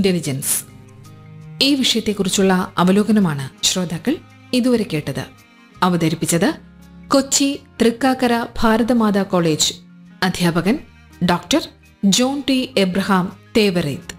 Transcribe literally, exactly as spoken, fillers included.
Intelligence. ഈ വിഷയത്തെക്കുറിച്ചുള്ള അവലോകനമാണ് ശ്രോതാക്കൾ ഇതുവരെ കേട്ടത്. അവതരിപ്പിച്ചത് കൊച്ചി തൃക്കാക്കര ഭാരതമാതാ കോളേജ് അധ്യാപകൻ doctor John T Abraham Thevareth.